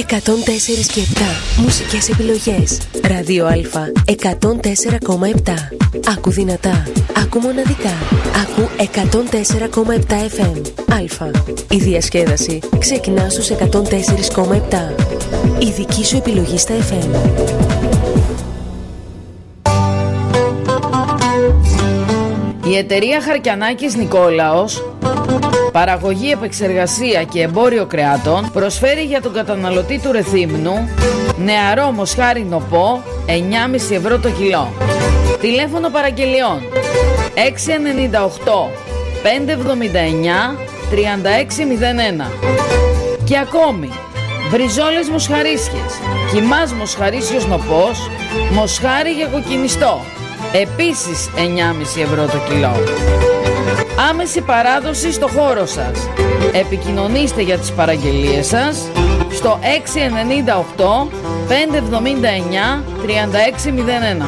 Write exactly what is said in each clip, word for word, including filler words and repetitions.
εκατόν τέσσερα και επτά. Μουσικές επιλογές. Ράδιο Α εκατόν τέσσερα κόμμα επτά. Άκου δυνατά. Άκου μοναδικά. Άκου εκατόν τέσσερα κόμμα επτά εφ εμ. Α. Η διασκέδαση ξεκινά στους εκατόν τέσσερα κόμμα επτά. Η δική σου επιλογή στα εφ εμ. Η εταιρεία Χαρκιανάκης Νικόλαος, παραγωγή, επεξεργασία και εμπόριο κρεάτων, προσφέρει για τον καταναλωτή του Ρεθύμνου νεαρό μοσχάρι νοπό εννιά κόμμα πέντε ευρώ το κιλό. Τηλέφωνο παραγγελιών έξι εννιά οκτώ πέντε εβδομήντα εννιά τριάντα έξι μηδέν ένα. Και ακόμη μπριζόλες μοσχαρίσιες, κιμάς μοσχαρίσιος νοπός, μοσχάρι για κοκκινιστό, επίσης εννιά κόμμα πέντε ευρώ το κιλό. Άμεση παράδοση στο χώρο σας. Επικοινωνήστε για τις παραγγελίες σας στο έξι εννιά οκτώ πέντε εβδομήντα εννιά τριάντα έξι μηδέν ένα.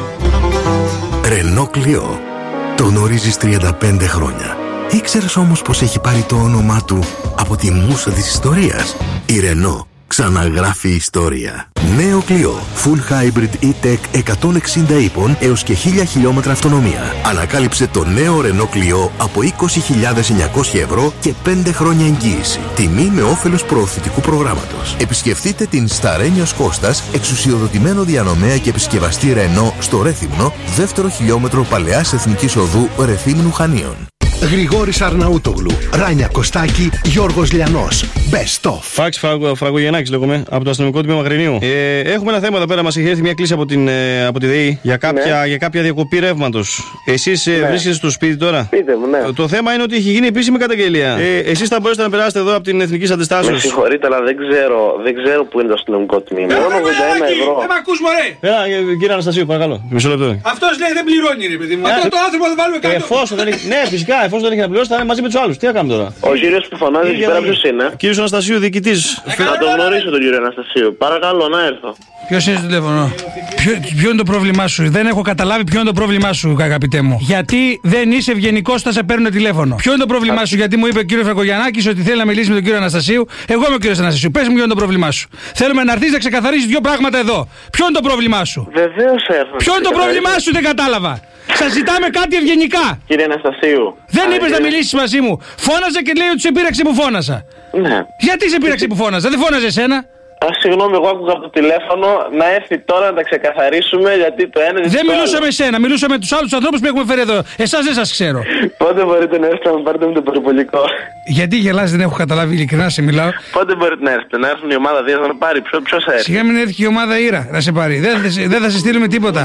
Ρενό Κλειό. Το γνωρίζεις τριάντα πέντε χρόνια. Ήξερες όμως πως έχει πάρει το όνομά του από τη μούσα της ιστορίας? Η Ρενό ξαναγράφει ιστορία. Νέο Κλειό. Full Hybrid E-Tech εκατόν εξήντα ύπων έως και χίλια χιλιόμετρα αυτονομία. Ανακάλυψε το νέο Renault Clio από είκοσι χιλιάδες εννιακόσια ευρώ και πέντε χρόνια εγγύηση. Τιμή με όφελος προωθητικού προγράμματος. Επισκεφτείτε την Σταρένιος Κώστας, εξουσιοδοτημένο διανομέα και επισκευαστή Renault στο Ρέθυμνο, δεύτερο χιλιόμετρο Παλαιάς Εθνικής Οδού Ρεθύμνου Χανίων. Γρηγόρης Αρναούτογλου, Ράνια Κωστάκη, Γιώργος Λιανός. Best of. Φάξ Φραγκογεννάκης λέγομαι, από το αστυνομικό τμήμα Μαγρινίου. Ε, έχουμε ένα θέμα εδώ πέρα, μας έχει έρθει μια κλήση από, την, ε, από τη ΔΕΗ για κάποια, ναι. για κάποια διακοπή ρεύματος. Εσείς ε, ναι. βρίσκεστε στο σπίτι τώρα? Πείτε μου, ναι. Το, το θέμα είναι ότι έχει γίνει επίσημη καταγγελία. Ε, εσείς θα μπορέσετε να περάσετε εδώ από την Εθνική Αντιστάσεως? Με συγχωρείτε, αλλά δεν ξέρω, δεν ξέρω που είναι το αστυνομικό τμήμα. Μόνο ογδόντα ένα ευρώ. Δεν μ' ακούς, μωρέ! Έλα, κύριε Αναστασίου, παρακαλώ. Μισό λεπτό. Αυτός λέει δεν πληρώνει, ρε παιδί μου. Αυτό το άνθρωπο δεν βάλουμε κάτω. Εφόσον δεν έχει, ναι, φυσικά, εφόσον δεν έχει να πληρώσει, θα είναι μαζί με τους άλλους. Τι θα κάνουμε τώρα? Ο κύριος που φωνάζει εκεί πέρα ποιος είναι? Κύριος Αναστασίου, διοικητής. Να τον γνωρίσω τον κύριο Αναστασίου. Παρακαλώ να έρθω. Ποιος είναι στο τηλέφωνο? Ποιο, ποιο είναι το πρόβλημά σου? Δεν έχω καταλάβει ποιο είναι το πρόβλημά σου, αγαπητέ μου. Γιατί δεν είσαι ευγενικός όταν σε παίρνουν τηλέφωνο? Ποιο είναι το πρόβλημά σου? Γιατί μου είπε ο κύριος Φραγκογεννάκης ότι θέλει να μιλήσει με τον κύριο Αναστασίου. Εγώ είμαι ο κύριος Αναστασίου. Πες μου ποιο είναι το πρόβλημά σου. Θέλουμε να έρθεις να ξεκαθαρίσεις δύο πράγματα εδώ. Ποιο είναι το πρόβλημά σου? Βεβαίως έρθω. Ποιο είναι το πρόβλημά σου? Δεν κατάλαβα. Σας ζητάμε κάτι ευγενικά. Κύριε Αναστασίου. Δεν είπες να μιλήσεις μαζί μου. Φώναζε και λέει ότι σε πείραξε που φώνασα. Ναι. Γιατί σε πείραξε που φώναζα? Δεν φώναζε εσένα. Α, συγγνώμη, εγώ άκουγα από το τηλέφωνο να έρθει τώρα να τα ξεκαθαρίσουμε γιατί το ένα δεν. Δεν μιλούσα με εσένα, μιλούσα με τους άλλους ανθρώπους που έχουμε φέρει εδώ. Εσάς δεν σας ξέρω. Πότε μπορείτε να έρθετε να με πάρετε με το περιπολικό? Γιατί γελάς, δεν έχω καταλάβει, ειλικρινά σε μιλάω. Πότε μπορείτε να έρθετε, να έρθουν η ομάδα δύο να πάρει? Ποιος θα έρθει? Σιγά μην έρθει και η ομάδα Ήρα να σε πάρει. Δεν, δεν θα σε στείλουμε τίποτα.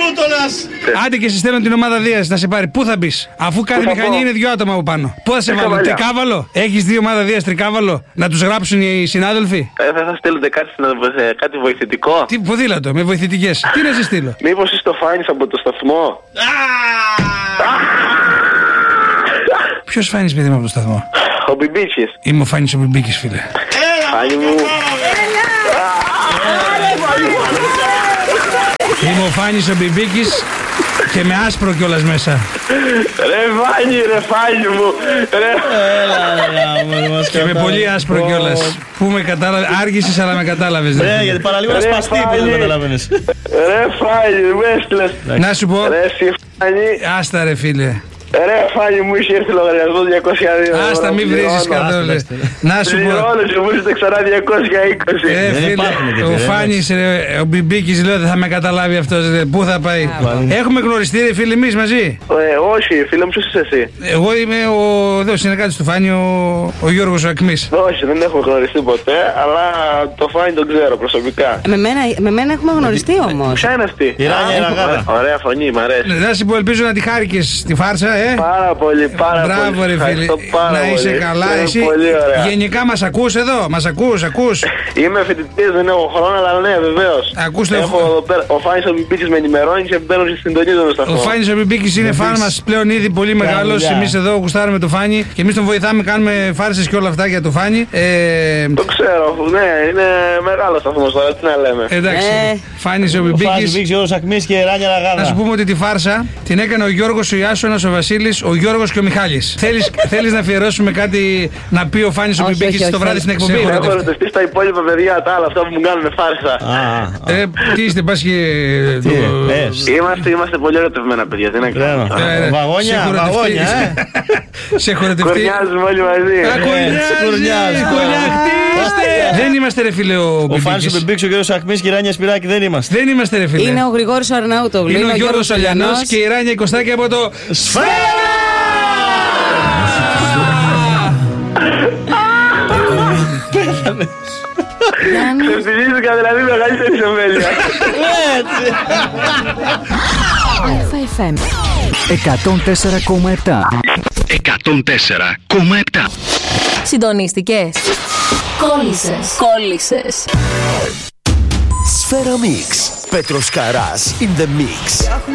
Άντε και σε στέλνω την ομάδα Δίας να σε πάρει. Πού θα μπει? Αφού κάθε μηχανή είναι δύο άτομα από πάνω. Πού θα σε βάλω? Τρικάβαλο? Έχεις δύο ομάδα Δίας τρικάβαλο να τους γράψουν οι συνάδελφοι? Ε, δεν θα στείλετε κάτι, κάτι βοηθητικό? Τι ποδήλατο με βοηθητικές? Τι να σε στείλω? Μήπως είσαι το Φάνης από το σταθμό? Ποιος Φάνης, παιδί μου, από το σταθμό? Ο Μπιμπίκης. Είμαι ο Φάνης ο Μπιμπίκης, φίλε. Φάνη μου. Είμαι ο Φάνης ο Μπιμπίκης και με άσπρο κιόλας μέσα. Ρε Φάνη, ρε Φάνη μου. Έλα, και με πολύ άσπρο κιόλας. Πού με κατάλαβες? Άργησες αλλά με κατάλαβες. Ναι, γιατί παραλίγο να σπαστεί που δεν καταλάβαινες. Ρε Φάνη, μου έστειλες. Να σου πω. Ρε Φάνη. Άστα ρε φίλε. Ρε Φάνη, μου είχε έρθει λογαριασμός διακόσια δύο. Άστα, μην βρίζεις καθόλου. Να σου πω. Πληρώνεις, μου ήρθε ξανά διακόσια είκοσι. Ε, φίλε, ο Φάνης, ο Μπιμπίκης, λέω, δεν θα με καταλάβει αυτός. Πού θα πάει? Έχουμε γνωριστεί, ρε φίλε, εμείς μαζί? Όχι, φίλε μου, ποιος είσαι εσύ? Εγώ είμαι ο συνεργάτης του Φάνη, ο Γιώργος ο Ακμής. Όχι, δεν έχουμε γνωριστεί ποτέ, αλλά το Φάνη τον ξέρω προσωπικά. Με μένα έχουμε γνωριστεί όμως. Ποια είναι αυτή? Ωραία φωνή, μ' αρέσει. Να σου πω, ελπίζω να τη χάρηκες τη φάρσα. Ε? Πάρα πολύ, πάρα Μπράβο, πολύ. Μπράβο ρε φίλε, να είσαι πολύ καλά. Εσύ γενικά μας ακούς εδώ, μας ακούς, ακούς. Είμαι φοιτητής, δεν έχω χρόνο, αλλά ναι, βεβαίως. Ακούς το έχω εδώ πέρα. Ο Φάνης ο Μπιμπίκης με ενημερώνει και μπαίνω στη συντονία του σταθμό. Ο Φάνης ο Μπιμπίκης είναι φαν μας πλέον ήδη πολύ μεγάλος. Εμείς εδώ γουστάρουμε το Φάνη και εμείς τον βοηθάμε, κάνουμε φάρσες και όλα αυτά για το Φάνη. Το ξέρω, ναι, είναι μεγάλο σταθμός τώρα, τι να λέμε. Εντάξει, Φάνης ο Μπιμπίκης. Ο Ακμής και Ράνια Λαγάδα. Να σου πούμε ότι τη φάρσα την έκανε ο Γιώργος ο Ιάσονας ο Βασίλης. Βασίλης, ο Γιώργος και ο Μιχάλης. Θέλεις, θέλεις να αφιερώσουμε κάτι να πει ο Φάνης ο Πιμπίκης το βράδυ στην εκπομπή? Έχω ερωτευτεί στα υπόλοιπα παιδιά τα άλλα, αυτά που μου κάνουν φάρσα. Ε, τι είστε, πας και. Είμαστε, είμαστε πολύ ερωτευμένα παιδιά, τι να κάνουμε. Βαγόνια, βαγόνια. Σε χορετευτεί. Κορνιάζουμε όλοι μαζί. Δεν είμαστε ρε φίλε ο Ο Φάνης ο Πιμπίκης, ο Γιώργος Αχμής και η Ράνια Σπυράκη δεν είμαστε. Δεν είμαστε ρε φίλε. Είναι ο Γρηγόρης Αρναούτογλου. Είναι ο Γιώργος Αλιανός και η Ράνια Κωστάκη από το Σφαίρα! Ξεφτιλίστηκα δηλαδή μεγαλύτερη εμβέλεια. Αλφα εφ εμ εκατόν τέσσερα κόμμα επτά. εκατόν τέσσερα κόμμα επτά. Συντονίστηκες? Κόλλησες. Κόλλησες. Σφαίρα Mix. Πέτρος Καράς in the mix.